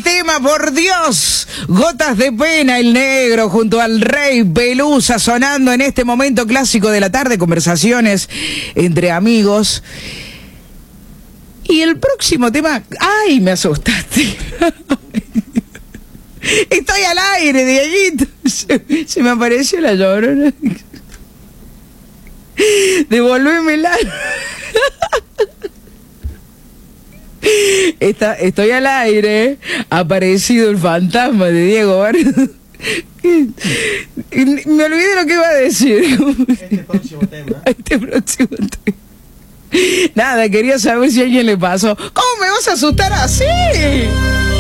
tema, por Dios. Gotas de pena, el negro junto al Rey Pelusa sonando en este momento clásico de la tarde, conversaciones entre amigos. Y el próximo tema, ¡ay, me asustaste! Estoy al aire, Dieguito. Se me apareció la llorona. Devolvémela. Estoy al aire. Ha aparecido el fantasma de Diego. Me olvidé lo que iba a decir. Este próximo tema. Nada, quería saber si a alguien le pasó. ¿Cómo me vas a asustar así?